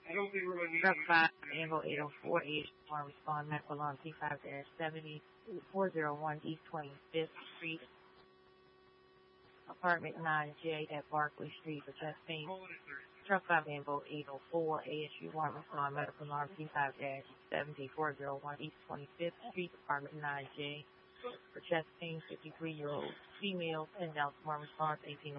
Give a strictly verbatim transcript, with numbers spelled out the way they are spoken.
Truck five, Angle eight oh four, H one respond, medical alarm T five seventy, four oh one East twenty-fifth Street, apartment nine J at Barclay Street for chest pain. Truck five, Angle eight oh four, A S U one respond, medical alarm T five seventy, four oh one East twenty-fifth Street, apartment nine J for chest pain, fifty-three-year-old female, ten thousand one response, eighteen